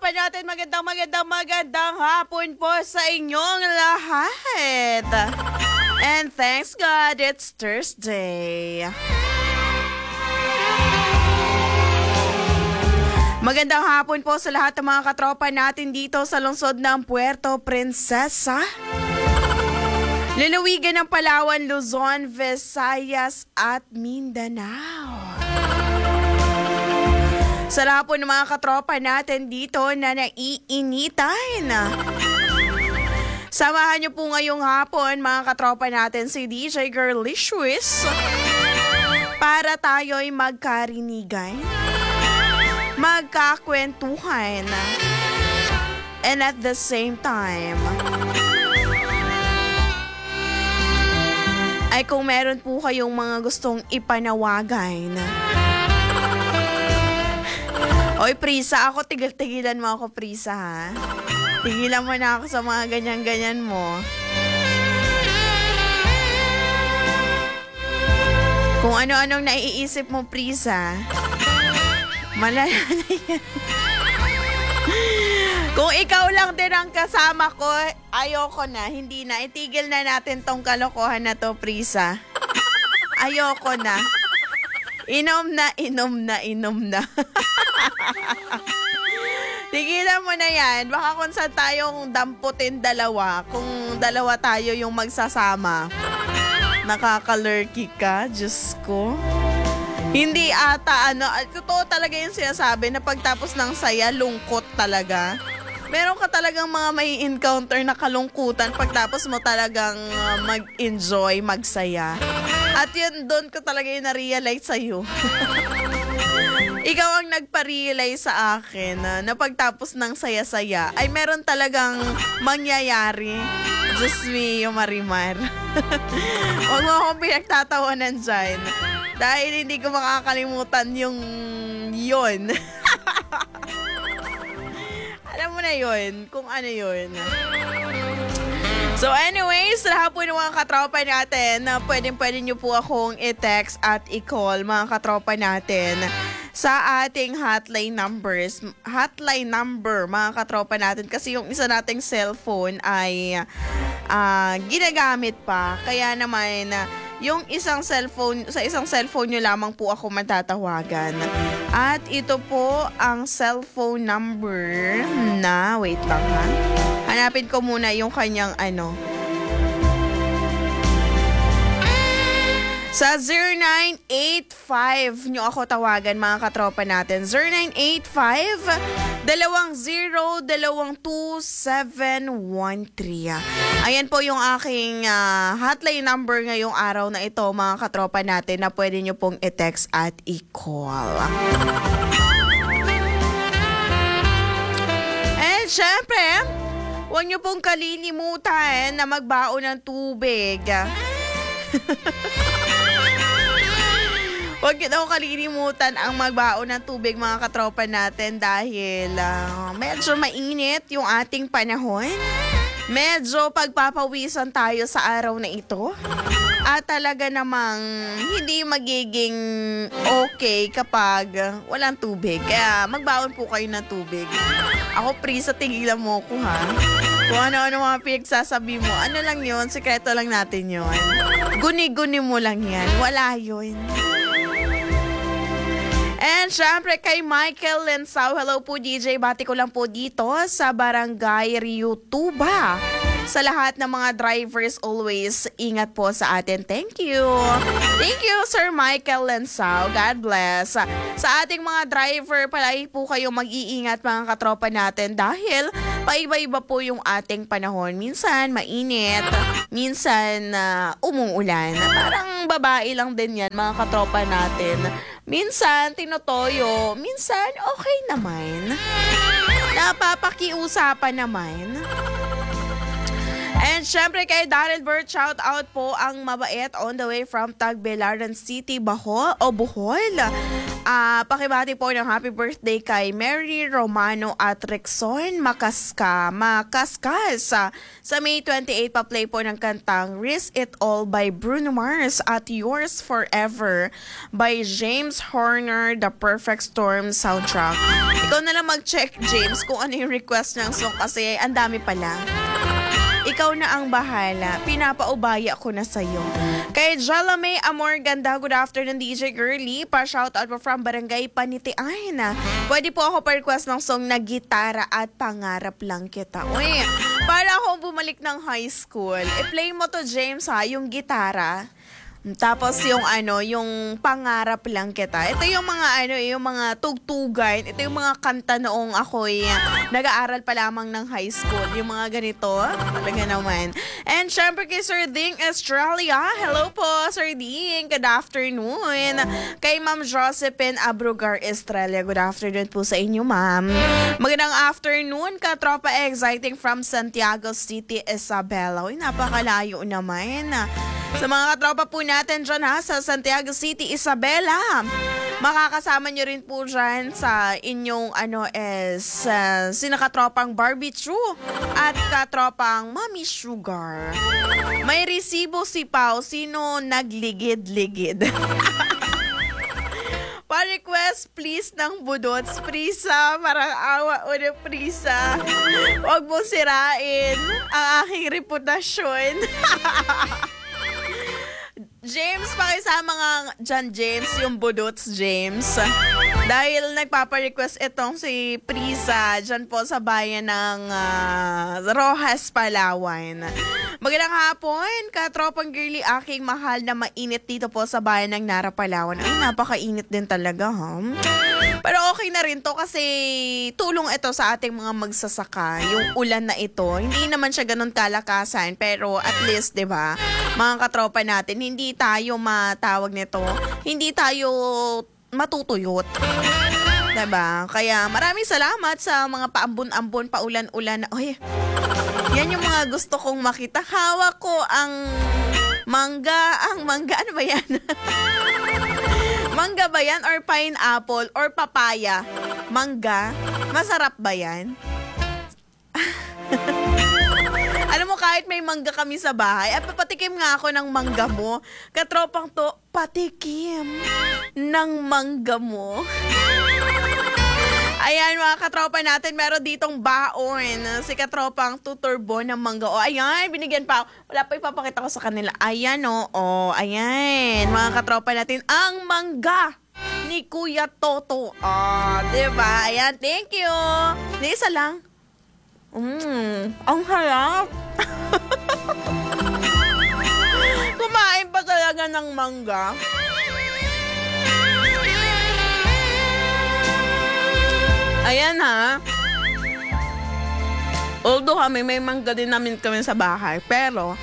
katropa natin, magandang hapon po sa inyong lahat. And thanks God, it's Thursday. Magandang hapon po sa lahat ng mga katropa natin dito sa lungsod ng Puerto Princesa, lalawigan ng Palawan, Luzon, Visayas at Mindanao. Sa lahat po ng mga katropa natin dito na naiinitan, samahan niyo po ngayong hapon mga katropa natin si DJ Girlicious para tayo'y magkarinigan, magkakwentuhan, and at the same time ay kung meron po kayong mga gustong ipanawagan. Oy, Prisa, ako tigil-tigilan mo ako, Prisa, ha? Tigilan mo na ako sa mga ganyan-ganyan mo. Kung ano-anong naiisip mo, Prisa, malala na yan. Kung ikaw lang din ang kasama ko, ayoko na, hindi na. Itigil na natin tong kalokohan na to, Prisa. Ayoko na. Inom na. Tigilan mo na yan. Baka kung saan tayong damputin dalawa, kung dalawa tayo yung magsasama, nakakalurky ka, Diyos ko. Hindi ata, totoo talaga yung sinasabi na pagtapos ng saya, lungkot talaga. Meron ka talagang mga may encounter na kalungkutan pagtapos mo talagang mag-enjoy, magsaya. At yun, doon ko talaga yung na-realize sa'yo. Ikaw ang nagpa-realize sa akin na pagtapos ng saya-saya ay meron talagang mangyayari. Diyos mio, Marimar. Huwag mo akong pinagtatawanan dyan. Dahil hindi ko makakalimutan yung yun. Alam mo na yun, kung ano yun. So anyways, lahat po ng mga katropa natin, pwede nyo po akong i-text at i-call mga katropa natin sa ating hotline number mga katropa natin, kasi yung isa nating cellphone ay ginagamit pa, kaya naman yung isang cellphone nyo lamang po ako matatawagan. At ito po ang cellphone number na, wait lang ha, hanapin ko muna yung kanyang sa 0985 nyo ako tawagan mga katropa natin. 0985-202713. Ayan po yung aking hotline number ngayong araw na ito mga katropa natin, na pwede nyo pong i-text at i-call. And syempre, huwag nyo pong kalilimutan na magbaon ng tubig. Huwag nyo daw kalilimutan ang magbaon ng tubig mga katropa natin, dahil medyo mainit yung ating panahon. Medyo pagpapawisan tayo sa araw na ito. At talaga namang hindi magiging okay kapag walang tubig. Kaya magbaon po kayo ng tubig. Ako, Prisa, tigilan mo ko, ha? Kung ano-ano mga pinagsasabi mo, ano lang yun, sikreto lang natin yun. Guni-guni mo lang yan, wala yun. And syempre kay Michael Lensao, hello po DJ, bati ko lang po dito sa Barangay Riutuba. Sa lahat ng mga drivers, always ingat po sa atin. Thank you. Thank you, Sir Michael Lensao. God bless. Sa ating mga driver, palagi po kayong mag-iingat mga katropa natin, dahil paiba-iba po yung ating panahon. Minsan mainit, minsan umuulan. Parang babae lang din yan mga katropa natin. Minsan tinotoyo, minsan okay naman. Napapakiusapan naman. And syempre kay Darren Bird, shout out po ang mabait on the way from Tagbilaran City, Bohol. Pakibati po ng happy birthday kay Mary Romano at Rexon Makaskas. Sa May 28, pa-play po ng kantang Risk It All by Bruno Mars at Yours Forever by James Horner, The Perfect Storm soundtrack. Ikaw na lang mag-check, James, kung ano yung request ng song kasi ang dami pala. Ikaw na ang bahala. Pinapaubaya ko na sa'yo. Kay Jalame Amor Ganda, good afternoon DJ Girly. Pa-shoutout po from Barangay Panitian. Pwede po ako pa-request ng song na Gitara at Pangarap Lang Kita. Uy, para akong bumalik ng high school. I-play mo to, James, ha, yung gitara. Tapos yung yung Pangarap Lang Kita. Ito yung mga yung mga tugtugan. Ito yung mga kanta noong ako'y nag-aaral pa lamang ng high school. Yung mga ganito, talaga naman. And syempre kay Sir Ding Australia. Hello po, Sir Ding. Good afternoon. Kay Ma'am Josephine Abrugar Estrella. Good afternoon po sa inyo, ma'am. Magandang afternoon, katropa exciting from Santiago City, Isabela. Uy, napakalayo naman. Sa mga katropa po natin dyan sa Santiago City, Isabela, makakasama nyo rin po dyan sa inyong sinakatropang barbecue at katropang Mami Sugar. May resibo si Pao, sino nagligid-ligid? Pa-request please ng budots, Prisa, parang awa o na Prisa. Huwag mo sirain ang aking reputasyon. James, pakisama nga dyan, James, yung budots, James. Dahil nagpapa-request itong si Prisa dyan po sa bayan ng Rojas, Palawan. Magandang hapon, katropang girly, aking mahal na mainit dito po sa bayan ng Nara, Palawan. Ay, napakainit din talaga, ha? Pero okay na rin to kasi tulong ito sa ating mga magsasaka. Yung ulan na ito, hindi naman siya ganun kalakasan, pero at least, 'di ba? Mga katropa natin, hindi tayo matawag nito, hindi tayo matutuyot. 'Di ba? Kaya maraming salamat sa mga paambon-ambon, paulan-ulan. Oy. Yan yung mga gusto kong makita. Hawak ko ang mangga, ano ba 'yan? Mangga ba yan? Or pineapple? Or papaya? Mangga? Masarap ba yan? Alam mo, kahit may mangga kami sa bahay, at papatikim nga ako ng mangga mo. Katropang to, patikim ng mangga mo. Ayan, mga katropa natin, meron ditong baon. Si katropang tuturbo ng mangga. O, ayan, binigyan pa. Wala pa ipapakita ko sa kanila. Ayan, o, ayan. Mga katropa natin, ang mangga ni Kuya Toto. Diba? Ayan, thank you. Di isa lang. Ang harap. Kumain pa talaga ng mangga. Ayan ha. Although may mangga din namin kami sa bahay. Pero,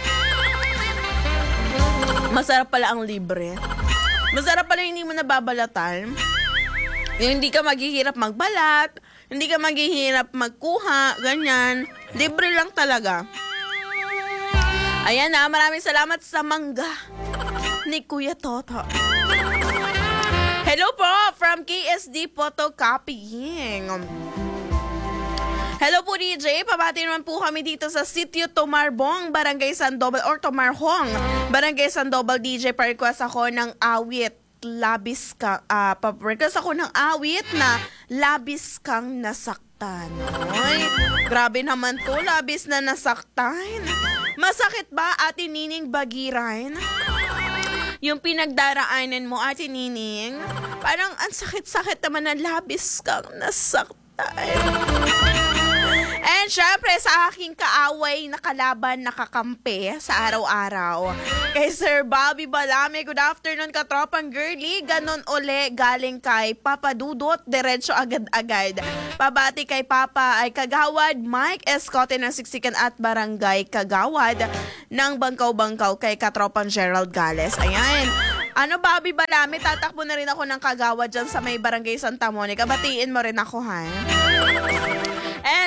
masarap pala ang libre. Masarap pala hindi mo nababalatan. Hindi ka maghihirap magbalat. Hindi ka maghihirap magkuha. Ganyan. Libre lang talaga. Ayan ha. Maraming salamat sa mangga ni Kuya Toto. Hello po from KSD Photocopying. Hello po DJ, pabati naman po kami dito sa Sitio Tomarbong, Barangay Sandoval or Tomarhong, Barangay Sandoval. DJ, pa-request ako ng awit labis ka, pa-request ako ng awit na labis kang nasaktan. Ay, grabe naman to, labis na nasaktan. Masakit ba, Ate Nining Bagiran? Yung pinagdaraanan mo, Ate Nining, parang ang sakit-sakit naman na labis kang nasaktan. And syempre, sa aking kaaway na kalaban, nakakampi sa araw-araw. Kay Sir Bobby Balame, good afternoon, katropang girly. Ganon uli, galing kay Papa Dudot, diretso agad-agad. Pabati kay Papa ay Kagawad, Mike Escote ng Siksikan at Barangay Kagawad ng Bangkaw-Bangkaw kay katropang Gerald Gales. Ayan. Bobby Balame, tatakbo na rin ako ng Kagawad dyan sa may Barangay Santa Monica. Batiin mo rin ako, ha? And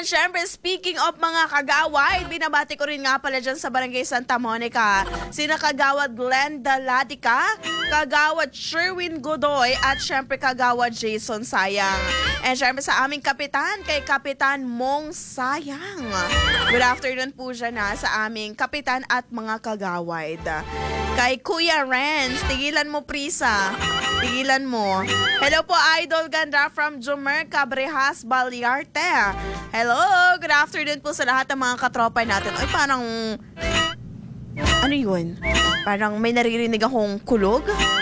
syempre, speaking of mga kagawad, binabati ko rin nga pala dyan sa Barangay Santa Monica. Sina kagawad Glenda Ladica, kagawad Sherwin Godoy, at syempre kagawad Jason Sayang. And syempre sa aming kapitan, kay Kapitan Mong Sayang. Good afternoon po dyan sa aming kapitan at mga kagawad. Kay Kuya Renz, tigilan mo Prisa. Tigilan mo. Hello po, Idol Ganda from Jumer Cabrehas, Balyarte. Hello, good afternoon po sa lahat ng mga katropa natin. Ay, parang, ano yun? Parang may naririnig akong kulog?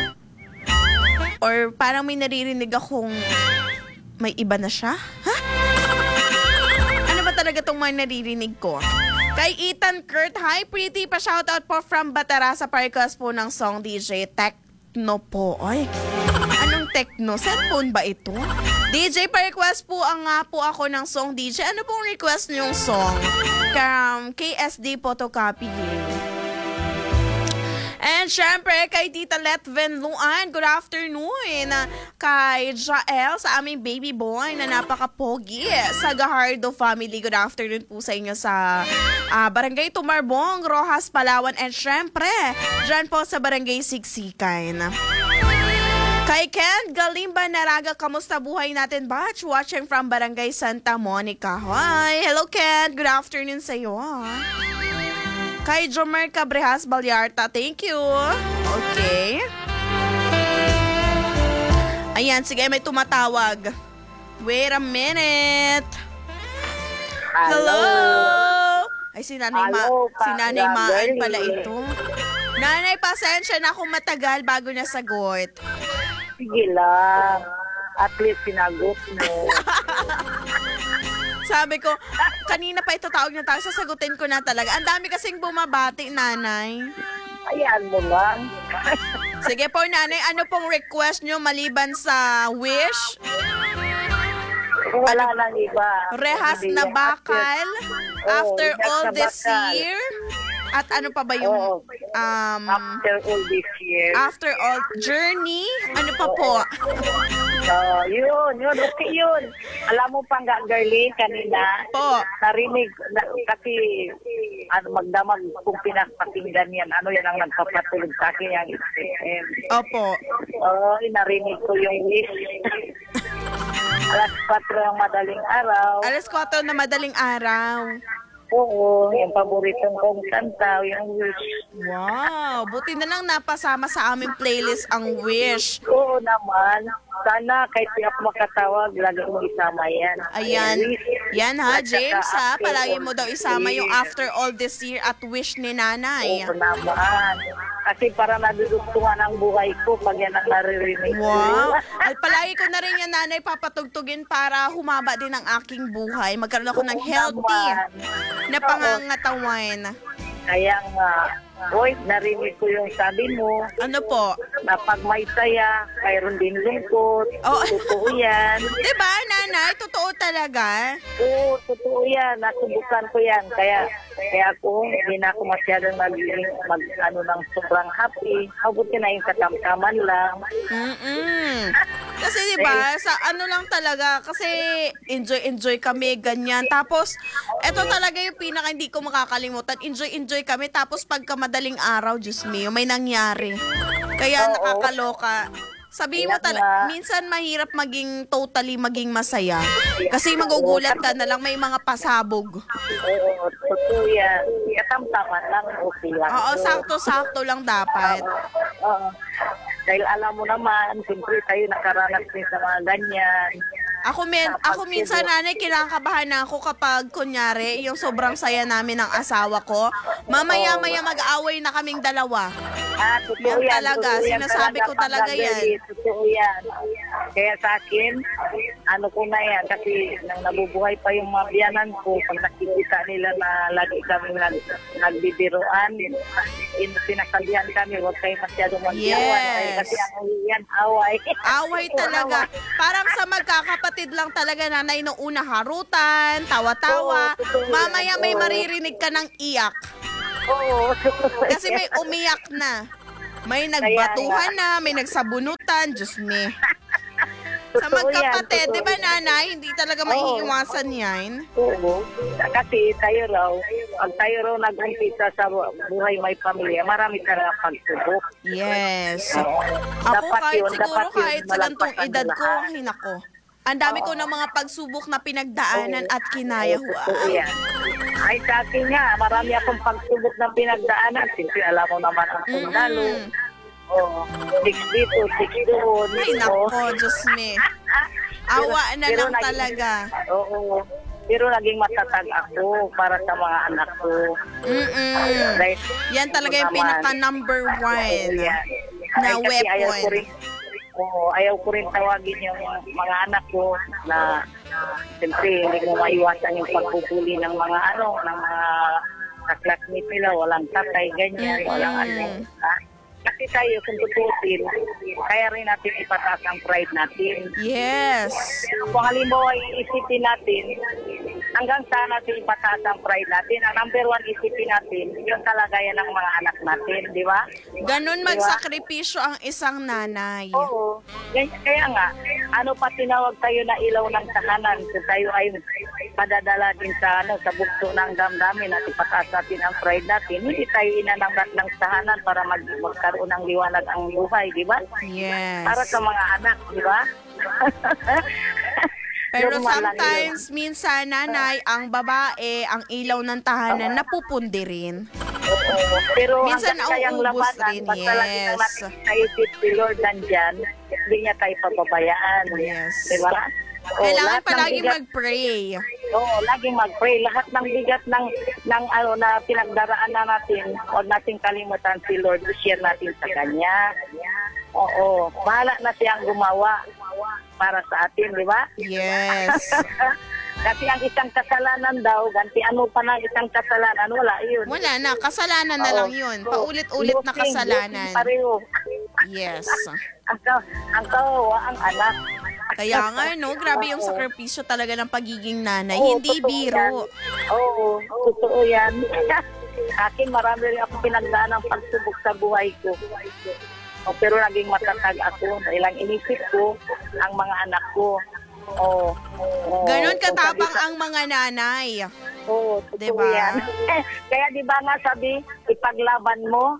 Or parang may naririnig akong may iba na siya? Ha? Ano ba talaga itong mga naririnig ko? Kay Ethan Kurt, hi pretty, pa-shoutout po from Batara sa request po ng song DJ Techno po. Ay, anong techno? Cellphone ba ito? DJ, pa-request po nga po ako ng song DJ. Ano pong request niyong song? KSD Photocopy. And syempre, kay Tita Letven Luan, good afternoon. Kay Jael, sa aming baby boy na napaka-pogi. Sa Gahardo family, good afternoon po sa inyo sa Barangay Tumarbong, Rojas, Palawan. And syempre, dyan po sa Barangay Siksikan. Kay Ken Galimba Naraga, kamusta buhay natin, batch? Watching from Barangay Santa Monica. Hi! Hello, Ken. Good afternoon sa iyo. Kay Jomer Cabrehas, Balyarta. Thank you. Okay. Ayan, sige, may tumatawag. Wait a minute. Hello! Ay, si Nanay Maan pala ito. Nanay, pasensya na kung matagal bago nasagot. Sige lang. At least sinagot mo. Sabi ko, kanina pa ito tawag na tawag, sasagutin ko na talaga. Ang dami kasing bumabati, Nanay. Ayan mo lang. Sige po, Nanay, ano pong request nyo maliban sa wish? Wala lang iba. Rehas na bakal after all this year? At ano pa ba yung after all this year. After all journey? Ano pa po? Yun, okay yun. Alam mo pa nga, girlie, kanina, Po. narinig, kasi magdamag kung pinapakinggan yan, ano yan ang nagpapatulog sa akin yung XM. Opo. Narinig ko yung wish. Alas 4 ng madaling araw. Alas 4 na madaling araw. Oo, yung paboritong kong kanta, yung wish. Wow, buti na lang napasama sa aming playlist ang wish. Oo naman. Sana kahit di ako makatawag, lagi mo isama yan. Ayan. Yan ha, James ha. After Palagi mo daw isama all yung this after all this year at wish ni Nanay. Oo naman. Kasi para nadudugtungan ang buhay ko pag yan ang naririnig ko. Wow. Ay, palagi ko na rin yan, Nanay, papatugtugin para humaba din ang aking buhay. Magkaroon ako ng healthy na pangangatawan. Kaya nga, narinig ko yung sabi mo. Ano po? Na pag may saya, mayroon din lungkot. Oh. Totoo yan. Diba, Nanay? Totoo talaga. Oo, totoo yan. Nasubukan ko yan. Kaya ako, hindi na ako masyadong ng sobrang happy. Mabuti na yung katamtaman lang. Kasi diba, sa ano lang talaga, kasi enjoy kami, ganyan. Tapos, eto talaga yung pinaka hindi ko makakalimutan. Enjoy kami. Tapos pagka madaling araw, Diyos mio, may nangyari. Kaya nakakaloka. Sabihin mo talaga, minsan mahirap totally maging masaya. Kasi magugulat ka na lang, may mga pasabog. Oo, totoo yan. Katamtaman lang, okay lang. Oo, sakto-sakto lang dapat. Oo. Dahil alam mo naman, siyempre tayo nakaranas din sa mga ganyan. Ako minsan, Nanay, kinakabahan na ako kapag, kunyari, yung sobrang saya namin ng asawa ko. Mamaya-maya mag-away na kaming dalawa. Totoo yan talaga. Sinasabi ko talaga yan. Totoo yan. Kaya sa akin, ano ko na yan, kasi nang nabubuhay pa yung mga biyanan ko, pag nakikita nila na lagi kami nagbibiruan, sinasabihan kami, huwag kayo masyadong magbiruan. Yes. Kasi ang yan, away. Away talaga. Parang sa magkakapatid lang talaga, Nanay, nung una harutan, tawa-tawa. Mamaya may maririnig ka ng iyak. Oo. Kasi may umiyak na. May nagbatuhan na, may nagsabunutan. Diyos me. Sa magkapatid, di ba nanay, hindi talaga maiiwasan yan? Oo. Kasi tayo raw, pag tayo raw nag-umpisa sa buhay may pamilya, marami talaga pagsubok. Yes. Ako kahit siguro kahit sa gantong edad ko, ay nako. Ang dami ko ng mga pagsubok na pinagdaanan at kinaya ho. Ay, sa akin nga, marami akong pagsubok na pinagdaanan. Siyempre, alam mo naman ang sundalo. Oh, 6 dito, 6 doon. Ay, nako, Diyos me. Awa na lang talaga. Oo. Pero naging matatag ako para sa mga anak ko. Yan talaga yung pinaka number 1 na weapon. Ayaw ko rin tawagin yung mga anak ko na siyempre hindi mo maiwasan yung pagbubuli ng mga ng mga kaklasmate nila, walang tatay, ganyan, walang Kasi tayo, kung tutusin, kaya rin natin ipataas ang pride natin. Yes. Kung halimbawa, iisipin natin, hanggang saan natin ipataas ang pride natin. Ang number 1 isipin natin, yung kalagayan ng mga anak natin, di ba? Ganun magsakripisyo ang isang nanay. Oo. Kaya nga, ano pa tinawag tayo na ilaw ng tahanan kung tayo ay padadala din sa sa bugto ng damdamin at ipataas natin ang pride natin. Hindi tayo inananggat ng tahanan para magkaroon ng liwanag ang buhay, di ba? Yes. Para sa mga anak, di ba? Pero sometimes, minsan, nanay, ang babae, ang ilaw ng tahanan, napupundi rin. Oo. Pero minsan nauubos rin, yes. Basta naisip si Lord nandyan, hindi niya tayo pababayaan. Yes. Diba? Kailangan palagi mag-pray. Oo, laging mag-pray. Lahat ng bigat ng na pinagdaraan na natin, huwag nating kalimutan si Lord, i-share natin sa Kanya. Oo, bahala na siyang gumawa para sa atin, di ba? Yes. Kasi ang isang kasalanan daw, gantian mo pa ng isang kasalanan, wala yun. Wala na, kasalanan na lang yun. Paulit-ulit na kasalanan. Pareho. Yes. Ang kawawa ang anak. Kaya nga, no, grabe yung sakripisyo talaga ng pagiging nanay. Hindi biro. Oo, totoo yan. Akin, marami rin ako pinagdaan ng pagsubok sa buhay ko. Pero naging matatag ako dahil lang inisip ko ang mga anak ko. Ganon katapang ang mga nanay. Oo, totoo diba? Yan. Kaya di ba nga sabi, ipaglaban mo?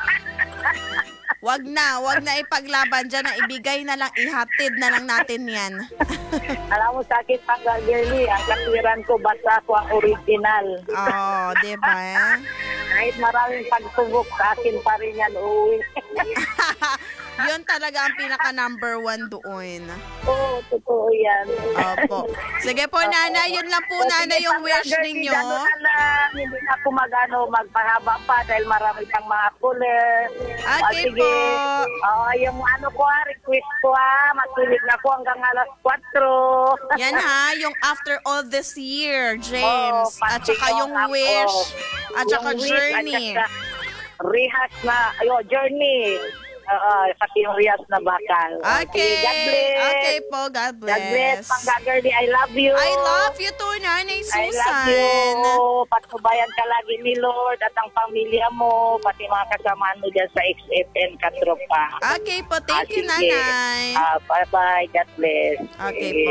Wag na ipaglaban dyan na ibigay na lang, ihatid na lang natin yan. Alam mo sa akin, girly, ang kasiran ko, basta ako ang original. Oo, diba? Kahit maraming pagsubok, sa akin pa rin yan uuwi. Yun talaga ang pinaka number 1 doon. Oo, totoo yan. Opo. Sige po, nanay, yun lang po, nanay, yung wish ninyo. Hindi na ako magpahaba pa dahil marami pang mga cooler. Okay po. Yung request ko matulog na ko hanggang alas 4. Yan yung after all this year, James. At saka yung wish. At saka journey. Rehas na, journey. Pati yung Rias na bakal. Okay. God bless. Okay po, God bless. God bless. Panggagardi, I love you. I love you too, Nanay Susan. I love you. Patubayan ka lagi ni Lord at ang pamilya mo, pati mga kasamaan mo dyan sa XFN Katropa. Okay po, thank you, Nanay. Bye-bye. God bless. Okay po.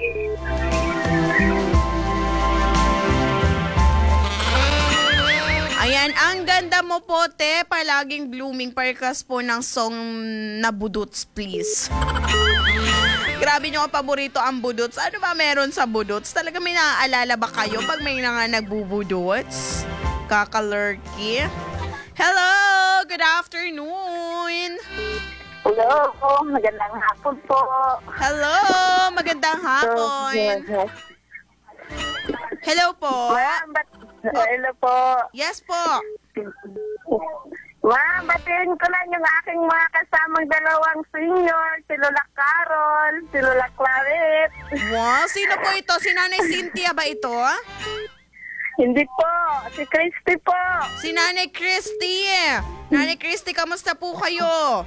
Ayan, ang ganda mo po, te. Palaging blooming parkas po ng song na Budots, please. Grabe nyo ang paborito ang Budots. Ano ba meron sa Budots? Talaga may naaalala ba kayo pag may nagbubudots? Kakalurky. Hello! Good afternoon! Hello! Magandang hapon po. Hello! Magandang hapon. Hello po. Hello po. Yes po. Batiin ko lang yung aking mga kasamang dalawang senior, si Lola Carol, si Lola Claret. Wow, sino po ito? Si Nanay Cynthia ba ito? Hindi po, si Christy po. Si Nanay Christy. Nanay Christy, kamusta po kayo?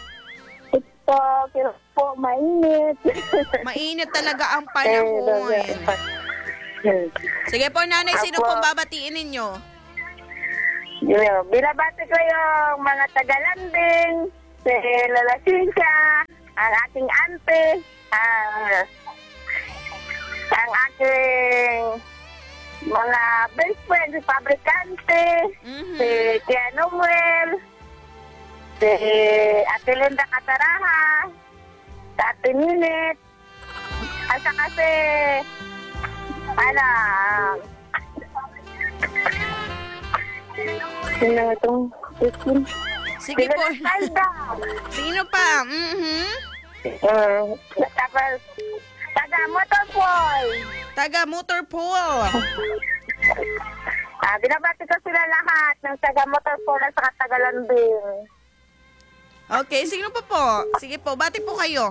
Ito po, mainit. Mainit talaga ang panahon. Sige po, Nanay, sino pong babatiin ninyo? Binabati ko yung mga taga-landing, si Lola Cynthia, ang aking ante, Ah, ang aking mga best friend, si Fabricante, si Tia Noel, si Ate Linda Cataraha, si Ate Ninit, at saka si, sino itong Sige po. Salda. Sino pa? Tapos, taga Motorpool. Taga Motorpool. Binabati ko sila lahat ng taga Motorpool at saka taga Lambing. Okay, sino pa po? Sige po, bati po kayo.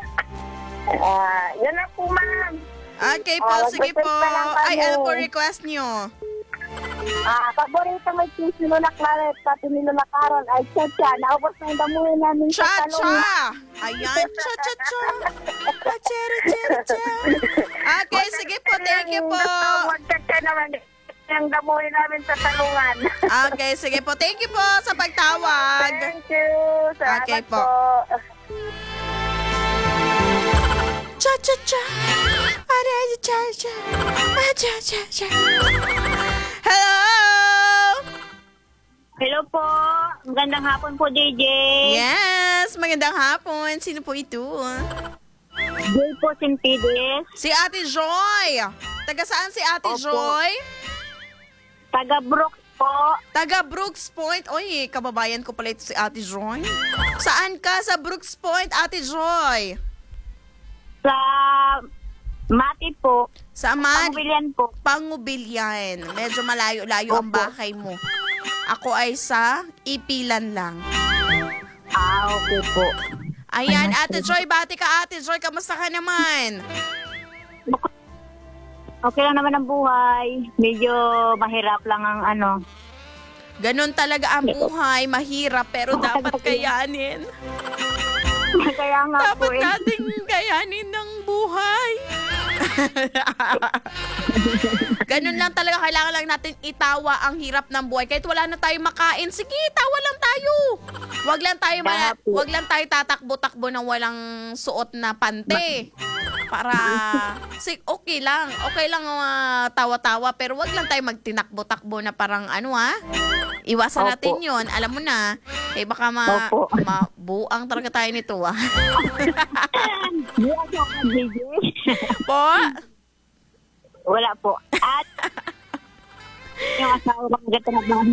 Yan na po, ma'am. Okay po, sige po. mag-request na lang kami. Ay, ano po request nyo? Paborito may cheese nila Claret, pati nila Carol, ay Chacha. Naubos na yung damuhin namin sa talong. Cha-cha! Ayan, cha-cha-cha. Cha-cha-cha-cha. Okay, sige po, thank you po. Chacha naman yung damuhin namin sa talungan. Okay, sige po, thank you po sa pagtawag. Thank you. Salamat Okay po. po. Cha-cha-cha. Cha-cha-cha. Cha-cha-cha. Hello! Hello po. Magandang hapon po, JJ. Yes, magandang hapon. Sino po ito? Joy po, Simpides. Si Ate Joy. Taga saan si Ate Opo. Joy? Taga Brooks po. Taga Brooks Point. Oy, kababayan ko pala ito si Ate Joy. Saan ka sa Brooks Point, Ate Joy? Sa Mati po. Sa Pangbilian po. Pangubilyan. Medyo malayo-layo ang Opo. bahay mo. Ako ay sa Ipilan lang. Okay po. Ayan, Ate Joy, bati ka Ate Joy. Kamusta ka naman? Okay lang naman ang buhay. Medyo mahirap lang ang ano. Ganon talaga ang buhay. Mahirap pero dapat kayanin. Kaya nga po Dapat nating kayanin ng buhay. Ganun lang talaga, kailangan lang natin itawa ang hirap ng buhay. Kahit wala na tayong makain, sige, tawa lang tayo. Wag lang tayo tatakbo-takbo ng walang suot na pante. Para okay lang tawa-tawa, pero wag lang tayo magtinakbo-takbo na parang iwasan Opo. natin 'yon. Alam mo na, baka Opo. mabuang talaga tayo nito Buwan ka, JJ. Po? Wala po. At yung asawa ko nagtatrabaho.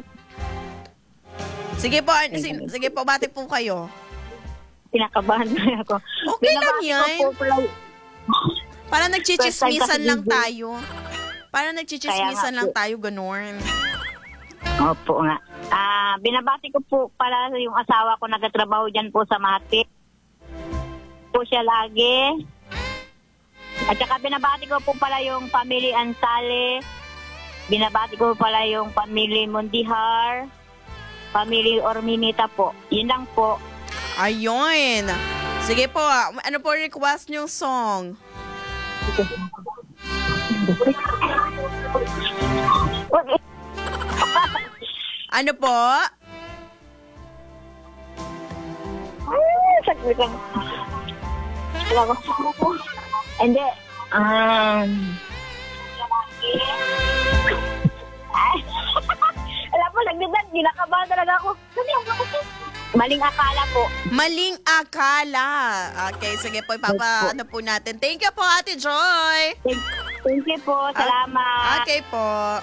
Sige po, bati po kayo. Pinakabahan na ako. Okay lang Binabati yan. ko po pala. Para nagchichismisan lang First time tayo. Para nagchichismisan Kaya lang nga po. tayo, ganun. Opo nga. Binabati ko po pala yung asawa ko nagtatrabaho dyan po sa Mati. Po siya lagi. At saka binabati ko po pala yung family Ansale. Binabati ko pala yung family Mundihar. Family Orminita po. Yun lang po. Ayun. Sige po, ano po request niyong song? Ano po? Saglit lang. Wala ko. Hindi. Alam mo, nagdidan. Ginakabahan talaga ako. Maling akala po. Maling akala. Okay, sige po, ano po natin. Thank you po, Ate Joy. Thank you po. Salamat. Okay po.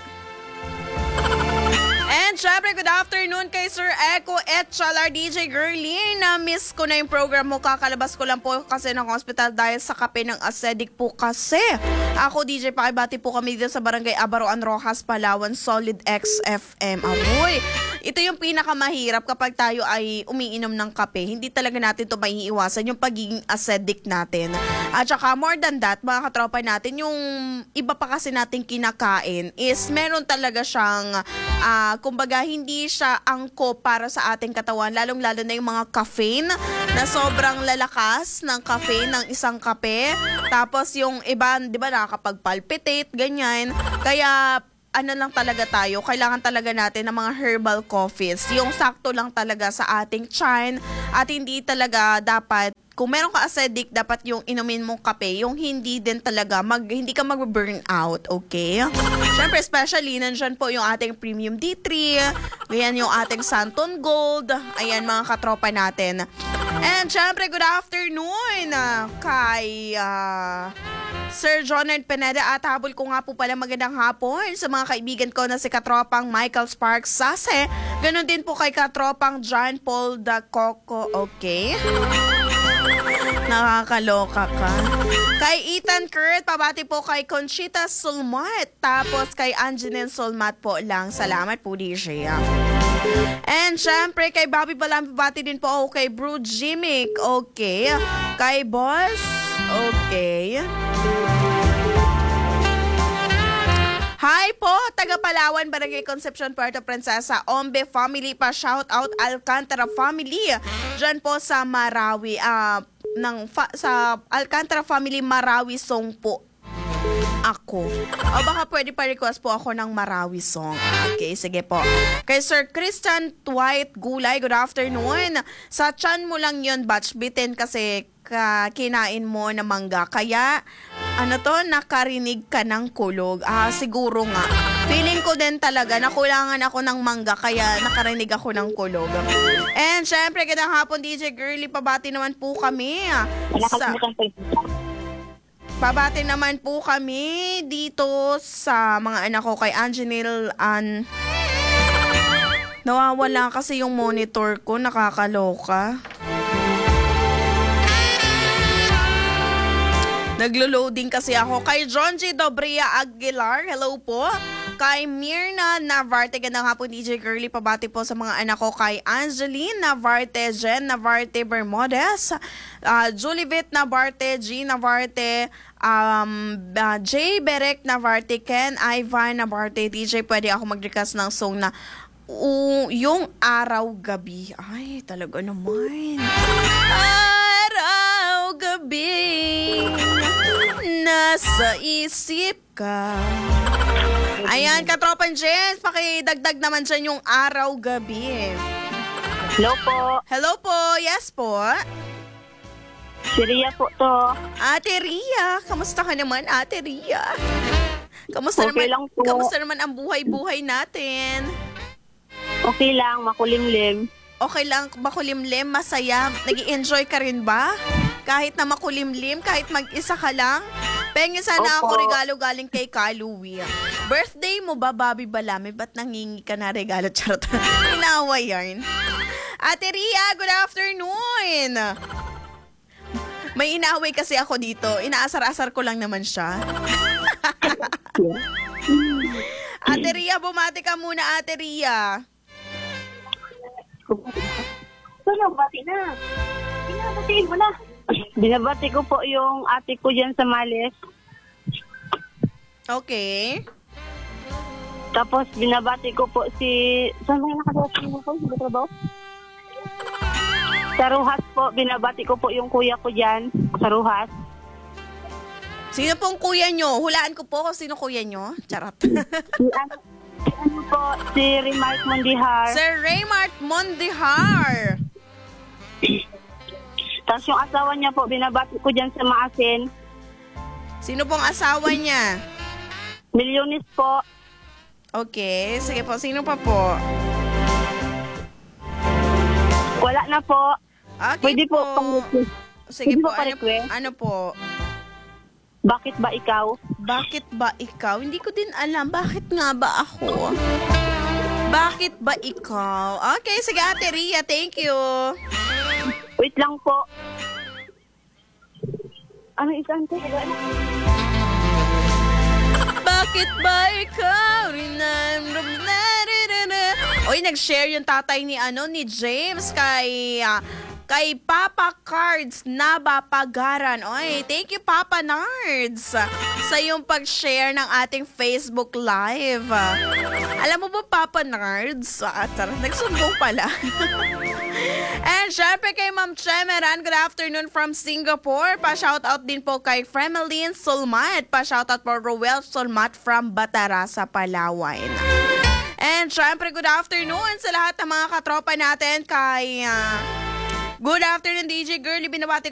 And syempre, good afternoon kay Sir Echo Etchalar, DJ Girlie. Na-miss ko na yung program mo. Kakalabas ko lang po kasi ng hospital dahil sa kape ng acidic po kasi. Ako, DJ, pakibati po kami dito sa Barangay Abaroan Rojas, Palawan, Solid XFM. Aroy! Ito yung pinakamahirap kapag tayo ay umiinom ng kape. Hindi talaga natin ito maiiwasan, yung pagiging acidic natin. At saka more than that, mga katropa natin, yung iba pa kasi natin kinakain is meron talaga siyang, kumbaga hindi siya angkop para sa ating katawan. Lalong-lalo na yung mga caffeine na sobrang lalakas ng caffeine ng isang kape. Tapos yung iba, di ba, nakakapag-palpitate, ganyan. Kaya ano lang talaga tayo, kailangan talaga natin ng mga herbal coffees. Yung sakto lang talaga sa ating tiyan at hindi talaga dapat, kung meron ka acidic, dapat yung inumin mong kape, yung hindi din talaga, hindi ka mag-burn out, okay? Siyempre, especially, nandyan po yung ating Premium D3, ganyan yung ating Santon Gold, ayan mga katropa natin. And syempre, good afternoon kay Sir Jonard Pineda at habol ko nga po pala magandang hapon sa mga kaibigan ko na si katropang Michael Sparks Sase. Ganon din po kay katropang John Paul Da Coco, okay? Nakakaloka ka. Kay Ethan Kurt, pabati po kay Conchita Sulmat. Tapos kay Angeline Sulmat po lang. Salamat po, DJ. And syempre, kay Bobby Balam, pabati din po ako kay Bro Jimmick. Okay. Kay Boss. Okay. Hi po, taga Palawan, Barangay Concepcion, Puerto Princesa, Ombe family pa, shout out Alcantara family. Diyan po sa Marawi, sa Alcantara family Marawi song po. Ako. O baka pwede pa request po ako ng Marawi song. Okay, sige po. Kay Sir Christian Dwight Gulay, good afternoon. Sa tiyan mo lang yun, batch bitin kasi kinain mo na mangga. Kaya, nakarinig ka ng kulog. Siguro nga. Feeling ko din talaga, nakulangan ako ng mangga, kaya nakarinig ako ng kulog. And syempre, gandang hapon, DJ Girly, pabati naman po kami. Pabati naman po kami dito sa mga anak ko kay Angenil nawawala kasi yung monitor ko, nakakaloka. Naglo-loading kasi ako. Kay John G. Dobria Aguilar, hello po. Kay Mirna Navarte, gandang hapon DJ Girly, pabati po sa mga anak ko kay Angeline Navarte, Jen Navarte Bermudez, Julivit Navarte, G Navarte, J Berek Navarte, Ken Ivan Navarte. DJ, pwede ako mag-request ng song na yung araw-gabi. Ay, talaga naman. Araw-gabi, nasa isip ka. Ayan, katropan Jens, pakidagdag naman dyan yung araw-gabi. Hello po. Hello po, yes po. Si Ria po to. Ate Ria, kamusta ka naman, Ate Ria? Kamusta Okay lang po. Kamusta naman ang buhay-buhay natin? Okay lang, makulimlim. Okay lang, makulimlim, masaya. Nag-i-enjoy ka rin ba? Kahit na makulimlim, kahit mag-isa ka lang? Pengi sana Opo. ako regalo galing kay Kaluwi. Birthday mo ba, Bobby Balame? Ba't nangingi ka na regalo? Charot. Inawa yarn. Ate Ria, good afternoon. May inaway kasi ako dito. Inaasar-asar ko lang naman siya. Ate Ria, bumati ka muna, Ate Ria. Bati na. Binabatiin mo na. Binabati ko po yung ate ko dyan sa Males. Okay. Tapos binabati ko po si... Saan ba yung nakadating mo po? Sa trabaho? Sa Ruhas po, binabati ko po yung kuya ko dyan. Sa Ruhas. Sino pong kuya nyo? Hulaan ko po kung sino kuya nyo. Charot. Si ano po, si Remark Mondihar. Sir Raymart Mondihar. Tapos yung asawa niya po, binabati ko dyan sa Maasin. Sino pong asawa niya? Milyones po. Okay, sige po. Sino pa po? Wala na po. Okay Pwede po. Sige Pwede po. po pa-request? Ano po? Bakit ba ikaw? Bakit ba ikaw? Hindi ko din alam. Bakit nga ba ako? Bakit ba ikaw? Okay, sige Ate Ria. Thank you. Wait lang po. Ano isang te? Bakit ba ikaw? Oy, nag-share yung tatay ni James kay Papa Cards Nabapagaran. Oy, thank you Papa Nards sa iyong pag-share ng ating Facebook Live. Alam mo ba Papa Nards? Nagsumbong pala. And syempre kay Ma'am Chemeran, good afternoon from Singapore. Pa-shoutout din po kay Fremeline Solmat. Pa-shoutout po Roel Solmat from Batarasa, Palawan. And syempre good afternoon sa lahat ng mga katropa natin kay... good afternoon DJ Girlie, binabati